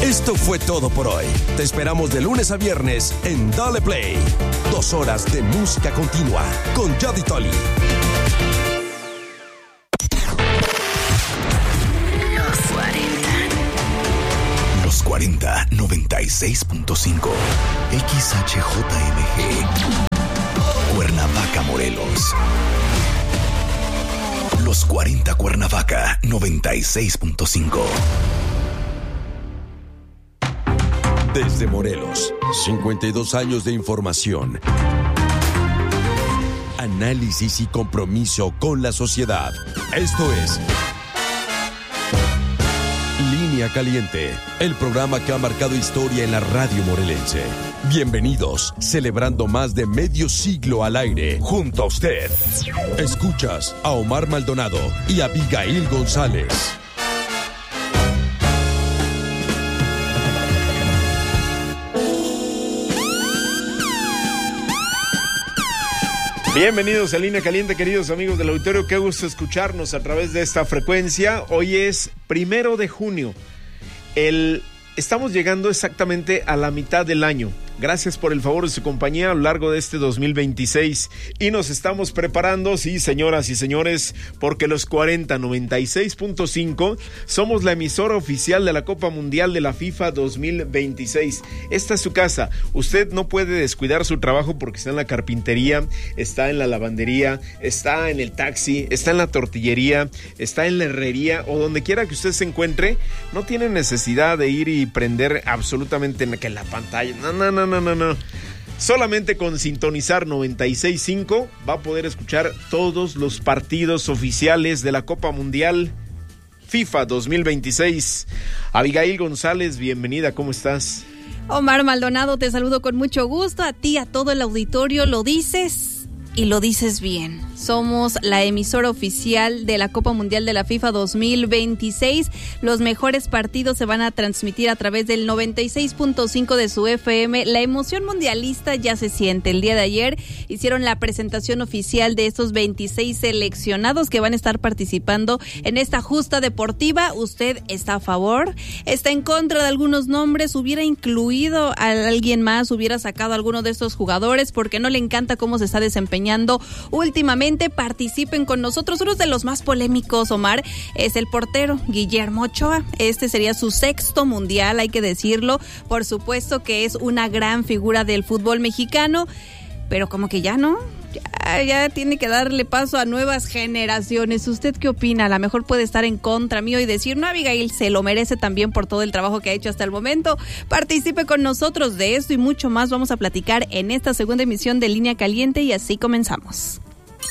Esto fue todo por hoy. Te esperamos de lunes a viernes en Dale Play. 2 horas de música continua con Jody Tolly. Los 40 96.5 XHJMG Cuernavaca, Morelos. Los 40 Cuernavaca 96.5. Desde Morelos, 52 años de información, análisis y compromiso con la sociedad. Esto es Línea Caliente, el programa que ha marcado historia en la radio morelense. Bienvenidos, celebrando más de medio siglo al aire, junto a usted. Escuchas a Omar Maldonado y Abigail González. Bienvenidos a Línea Caliente, queridos amigos del auditorio. Qué gusto escucharnos a través de esta frecuencia. Hoy es 1 de junio. Estamos llegando exactamente a la mitad del año. Gracias por el favor de su compañía a lo largo de este 2026 y nos estamos preparando, sí, señoras y señores, porque los 40 96.5 somos la emisora oficial de la Copa Mundial de la FIFA 2026. Esta es su casa. Usted no puede descuidar su trabajo porque está en la carpintería, está en la lavandería, está en el taxi, está en la tortillería, está en la herrería o donde quiera que usted se encuentre. No tiene necesidad de ir y prender absolutamente en la pantalla. No. Solamente con sintonizar 96.5 va a poder escuchar todos los partidos oficiales de la Copa Mundial FIFA 2026. Abigail González, bienvenida, ¿cómo estás? Omar Maldonado, te saludo con mucho gusto, a ti, a todo el auditorio. Lo dices y lo dices bien. Somos la emisora oficial de la Copa Mundial de la FIFA 2026. Los mejores partidos se van a transmitir a través del 96.5 de su FM. La emoción mundialista ya se siente. El día de ayer hicieron la presentación oficial de estos 26 seleccionados que van a estar participando en esta justa deportiva. ¿Usted está a favor? ¿Está en contra de algunos nombres? ¿Hubiera incluido a alguien más? ¿Hubiera sacado a alguno de estos jugadores? Porque no le encanta cómo se está desempeñando últimamente. Participen con nosotros. Uno de los más polémicos, Omar, es el portero Guillermo Ochoa. Este sería su 6º mundial, hay que decirlo. Por supuesto que es una gran figura del fútbol mexicano, pero como que ya no. Ya tiene que darle paso a nuevas generaciones. ¿Usted qué opina? A lo mejor puede estar en contra mío y decir, no, Abigail se lo merece también por todo el trabajo que ha hecho hasta el momento. Participe con nosotros. De esto y mucho más vamos a platicar en esta segunda emisión de Línea Caliente y así comenzamos.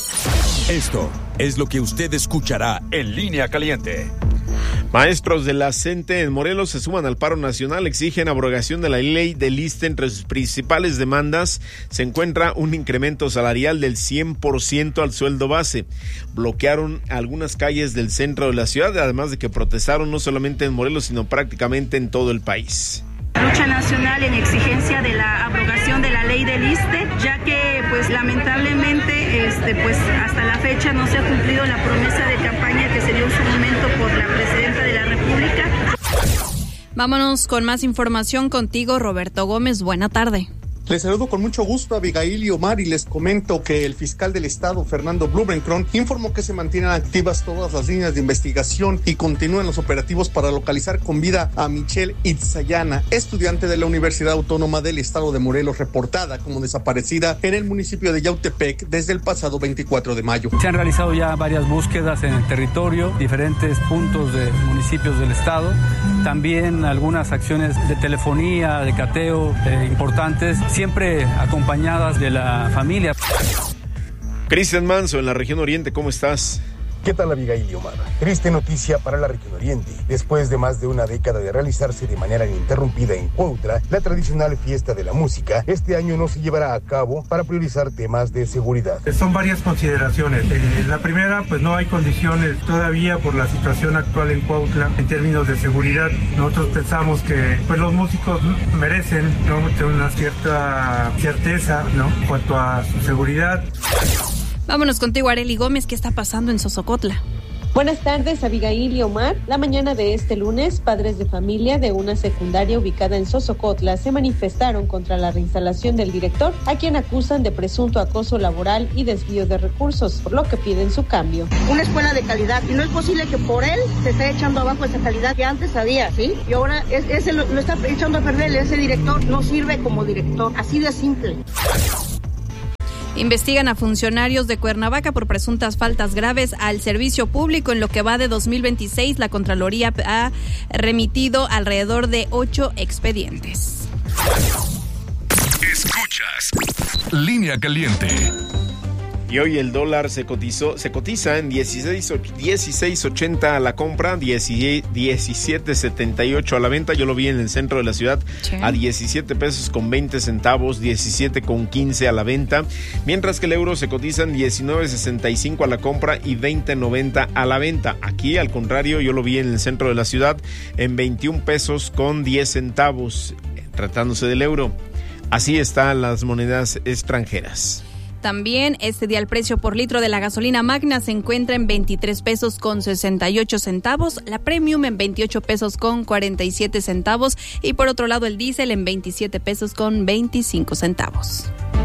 Esto es lo que usted escuchará en Línea Caliente. Maestros de la CENTE en Morelos se suman al paro nacional, exigen abrogación de la ley del ISSSTE. Entre sus principales demandas se encuentra un incremento salarial del 100% al sueldo base. Bloquearon algunas calles del centro de la ciudad, además de que protestaron no solamente en Morelos, sino prácticamente en todo el país. Lucha nacional en exigencia de la abrogación de la ley del ISSSTE, ya que pues lamentablemente pues hasta la fecha no se ha cumplido la promesa de campaña que se dio en su momento por la presidenta de la República. Vámonos con más información contigo, Roberto Gómez. Buena tarde. Les saludo con mucho gusto a Abigail y Omar y les comento que el fiscal del estado, Fernando Blumenkron, informó que se mantienen activas todas las líneas de investigación y continúan los operativos para localizar con vida a Michelle Itzayana, estudiante de la Universidad Autónoma del Estado de Morelos, reportada como desaparecida en el municipio de Yautepec desde el pasado 24 de mayo. Se han realizado ya varias búsquedas en el territorio, diferentes puntos de municipios del estado, también algunas acciones de telefonía, de cateo importantes, siempre acompañadas de la familia. Cristian Manso, en la región Oriente, ¿cómo estás? ¿Qué tal, Abigail y Omar? Triste noticia para la región Oriente. Después de más de una década de realizarse de manera ininterrumpida en Cuautla, la tradicional fiesta de la música, este año no se llevará a cabo para priorizar temas de seguridad. Son varias consideraciones. La primera, pues no hay condiciones todavía por la situación actual en Cuautla en términos de seguridad. Nosotros pensamos que pues los músicos merecen, ¿no?, tener una cierta certeza, ¿no?, en cuanto a su seguridad. Vámonos contigo, Arely Gómez. ¿Qué está pasando en Sosocotla? Buenas tardes, Abigail y Omar. La mañana de este lunes, padres de familia de una secundaria ubicada en Sosocotla se manifestaron contra la reinstalación del director, a quien acusan de presunto acoso laboral y desvío de recursos, por lo que piden su cambio. Una escuela de calidad, y no es posible que por él se esté echando abajo esa calidad que antes había, ¿sí? Y ahora ese lo está echando a perder, ese director no sirve como director, así de simple. Investigan a funcionarios de Cuernavaca por presuntas faltas graves al servicio público. En lo que va de 2026, la Contraloría ha remitido alrededor de 8 expedientes. Escuchas Línea Caliente. Y hoy el dólar se cotiza en 16.80 a la compra, 17.78 a la venta. Yo lo vi en el centro de la ciudad, sí, a 17 pesos con 20 centavos, 17 con 15 a la venta. Mientras que el euro se cotiza en 19.65 a la compra y 20.90 a la venta. Aquí, al contrario, yo lo vi en el centro de la ciudad en 21 pesos con 10 centavos, tratándose del euro. Así están las monedas extranjeras. También este día el precio por litro de la gasolina magna se encuentra en 23 pesos con 68 centavos, la premium en 28 pesos con 47 centavos y por otro lado el diésel en 27 pesos con 25 centavos.